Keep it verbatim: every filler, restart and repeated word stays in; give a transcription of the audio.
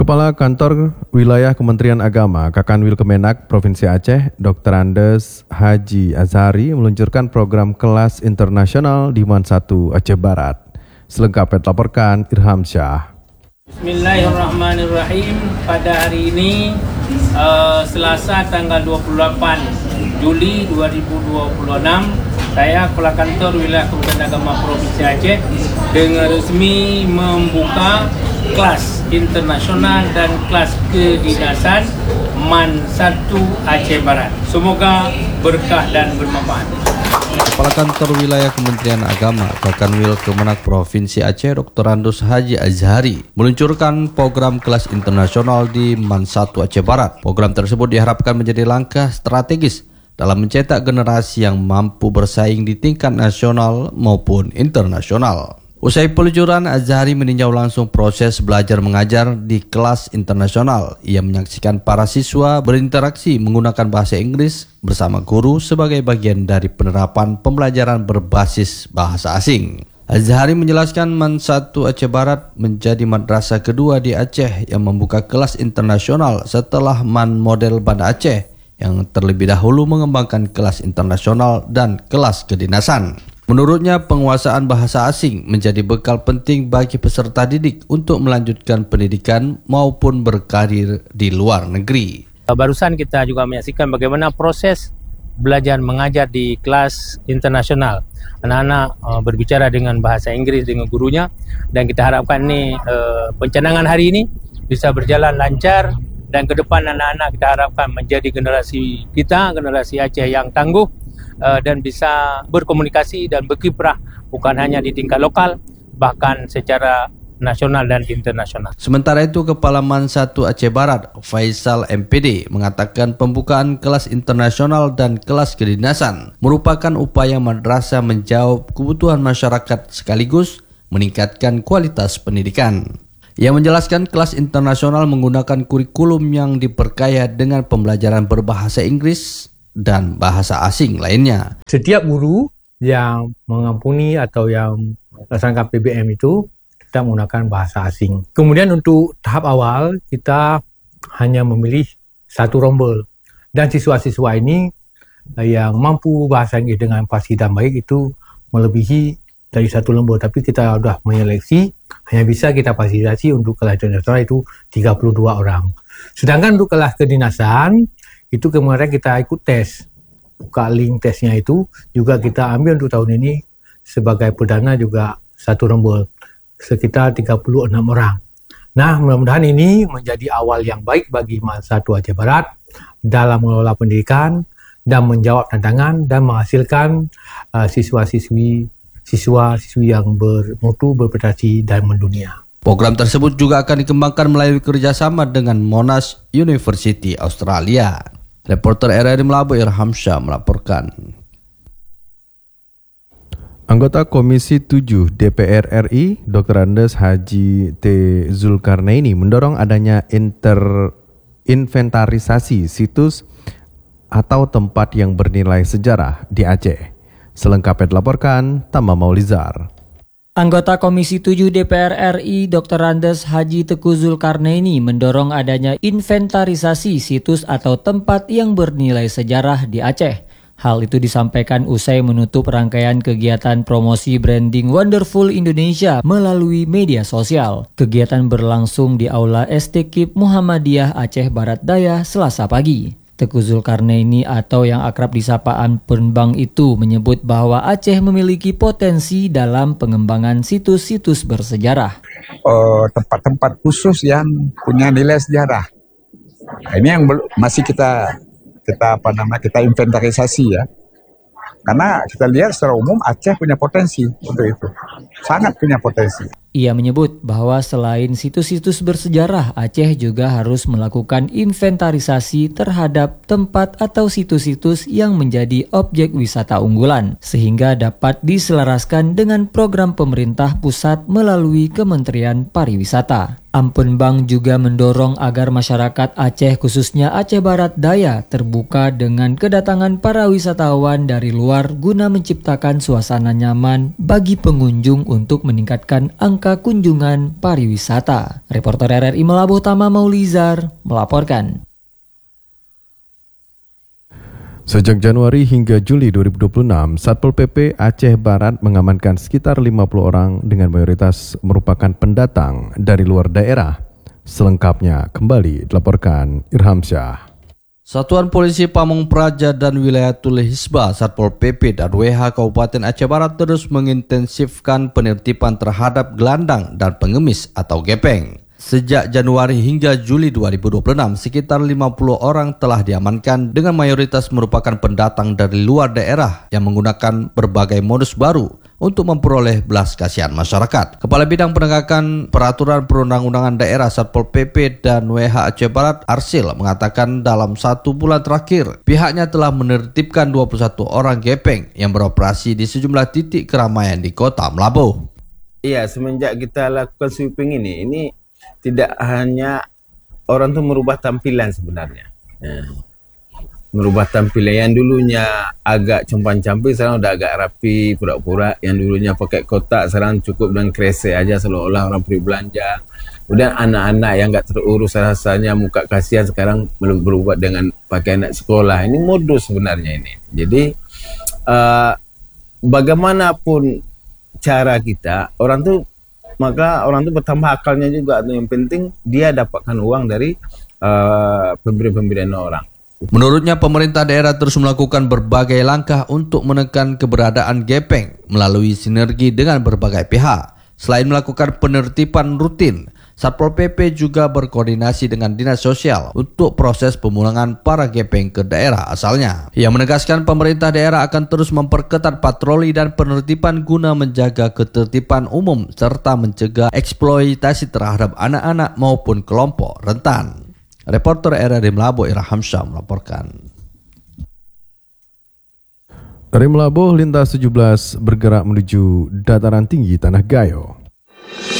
Kepala Kantor Wilayah Kementerian Agama Kakanwil Kemenak Provinsi Aceh, Doktor Andes Haji Azhari meluncurkan program kelas internasional di Man satu Aceh Barat. Selengkapnya dilaporkan Irham Syah. Bismillahirrahmanirrahim. Pada hari ini uh, Selasa tanggal dua puluh delapan Juli dua ribu dua puluh enam, saya Kepala Kantor Wilayah Kementerian Agama Provinsi Aceh dengan resmi membuka kelas internasional dan kelas kedinasan Man satu Aceh Barat. Semoga berkah dan bermanfaat. Kepala Kantor Wilayah Kementerian Agama Kakanwil Kemenak Provinsi Aceh, Doktor Andes Haji Azhari meluncurkan program kelas internasional di Man satu Aceh Barat. Program tersebut diharapkan menjadi langkah strategis dalam mencetak generasi yang mampu bersaing di tingkat nasional maupun internasional. Usai peluncuran, Azhari meninjau langsung proses belajar mengajar di kelas internasional. Ia menyaksikan para siswa berinteraksi menggunakan bahasa Inggris bersama guru sebagai bagian dari penerapan pembelajaran berbasis bahasa asing. Azhari menjelaskan Man satu Aceh Barat menjadi madrasah kedua di Aceh yang membuka kelas internasional setelah Man Model Banda Aceh yang terlebih dahulu mengembangkan kelas internasional dan kelas kedinasan. Menurutnya, penguasaan bahasa asing menjadi bekal penting bagi peserta didik untuk melanjutkan pendidikan maupun berkarir di luar negeri. Barusan kita juga menyaksikan bagaimana proses belajar mengajar di kelas internasional. Anak-anak uh, berbicara dengan bahasa Inggris dengan gurunya, dan kita harapkan ini uh, pencanangan hari ini bisa berjalan lancar, dan ke depan anak-anak kita harapkan menjadi generasi kita, generasi Aceh yang tangguh, Uh, dan bisa berkomunikasi dan berkiprah bukan hanya di tingkat lokal, bahkan secara nasional dan internasional. Sementara itu, Kepala Man satu Aceh Barat, Faisal M P D, mengatakan pembukaan kelas internasional dan kelas kedinasan merupakan upaya madrasah menjawab kebutuhan masyarakat sekaligus meningkatkan kualitas pendidikan. Ia menjelaskan kelas internasional menggunakan kurikulum yang diperkaya dengan pembelajaran berbahasa Inggris dan bahasa asing lainnya. Setiap guru yang mengampuni atau yang melaksanakan P B M itu kita menggunakan bahasa asing. Kemudian untuk tahap awal kita hanya memilih satu rombel, dan siswa-siswa ini yang mampu bahasa Inggris dengan fasih dan baik itu melebihi dari satu rombel. Tapi kita sudah menyeleksi, hanya bisa kita fasilitasi untuk kelas internasional itu tiga puluh dua orang. Sedangkan untuk kelas kedinasan itu kemarin kita ikut tes, buka link tesnya itu juga kita ambil untuk tahun ini sebagai perdana juga satu rombel sekitar tiga puluh enam orang. Nah, mudah-mudahan ini menjadi awal yang baik bagi Man satu Aceh Barat dalam mengelola pendidikan dan menjawab tantangan dan menghasilkan uh, siswa-siswi siswa-siswi yang bermutu, berprestasi dan mendunia. Program tersebut juga akan dikembangkan melalui kerjasama dengan Monash University Australia. Reporter R R I Melabu Irham Syah melaporkan. Anggota Komisi tujuh D P R R I, Doktor Andes Haji T. Zulkarnaini mendorong adanya inter inventarisasi situs atau tempat yang bernilai sejarah di Aceh. Selengkapnya dilaporkan Tama Maulizar. Anggota Komisi tujuh D P R R I Doktor Andes Haji Teku Zulkarnaini mendorong adanya inventarisasi situs atau tempat yang bernilai sejarah di Aceh. Hal itu disampaikan usai menutup rangkaian kegiatan promosi branding Wonderful Indonesia melalui media sosial. Kegiatan berlangsung di Aula S T K I P Muhammadiyah Aceh Barat Daya Selasa pagi. Teku Zulkarnaini atau yang akrab disapa Ampun Bang itu menyebut bahwa Aceh memiliki potensi dalam pengembangan situs-situs bersejarah. Uh, tempat-tempat khusus yang punya nilai sejarah. Ini yang masih kita kita apa namanya kita inventarisasi ya. Karena kita lihat secara umum Aceh punya potensi untuk itu. Sangat punya potensi. Ia menyebut bahwa selain situs-situs bersejarah, Aceh juga harus melakukan inventarisasi terhadap tempat atau situs-situs yang menjadi objek wisata unggulan, sehingga dapat diselaraskan dengan program pemerintah pusat melalui Kementerian Pariwisata. Ampun Bang juga mendorong agar masyarakat Aceh khususnya Aceh Barat Daya terbuka dengan kedatangan para wisatawan dari luar guna menciptakan suasana nyaman bagi pengunjung untuk meningkatkan angka kunjungan pariwisata. Reporter R R I Melabuh Tama Maulizar melaporkan. Sejak Januari hingga Juli dua ribu dua puluh enam, Satpol P P Aceh Barat mengamankan sekitar lima puluh orang dengan mayoritas merupakan pendatang dari luar daerah. Selengkapnya kembali dilaporkan Irham Syah. Satuan Polisi Pamong Praja dan Wilayatul Hisbah Satpol P P dan W H Kabupaten Aceh Barat terus mengintensifkan penertiban terhadap gelandang dan pengemis atau gepeng. Sejak Januari hingga Juli dua ribu dua puluh enam, sekitar lima puluh orang telah diamankan dengan mayoritas merupakan pendatang dari luar daerah yang menggunakan berbagai modus baru untuk memperoleh belas kasihan masyarakat. Kepala Bidang Penegakan Peraturan Perundang-undangan Daerah Satpol P P dan W H Aceh Barat Arsil mengatakan dalam satu bulan terakhir pihaknya telah menertibkan dua puluh satu orang gepeng yang beroperasi di sejumlah titik keramaian di Kota Melabuh. Iya, semenjak kita lakukan sweeping ini, ini tidak hanya orang tuh merubah tampilan sebenarnya. Ya. Merubah tampilan yang dulunya agak compan-camping sekarang udah agak rapi, pura-pura. Yang dulunya pakai kotak sekarang cukup dengan kresek aja seolah-olah orang pergi belanja. Kemudian anak-anak yang gak terurus rasanya muka kasihan sekarang belum berubah dengan pakai anak sekolah. Ini modus sebenarnya ini. Jadi uh, bagaimanapun cara kita, orang tuh maka orang itu bertambah akalnya juga. Yang penting dia dapatkan uang dari uh, pemberian-pemberian orang. Menurutnya pemerintah daerah terus melakukan berbagai langkah untuk menekan keberadaan gepeng melalui sinergi dengan berbagai pihak. Selain melakukan penertiban rutin, Satpol P P juga berkoordinasi dengan Dinas Sosial untuk proses pemulangan para gepeng ke daerah asalnya. Ia menegaskan pemerintah daerah akan terus memperketat patroli dan penertiban guna menjaga ketertiban umum serta mencegah eksploitasi terhadap anak-anak maupun kelompok rentan. Reporter R R I Melabuh Irham Syah melaporkan. Dari Melabuh, lintas tujuh belas bergerak menuju dataran tinggi Tanah Gayo.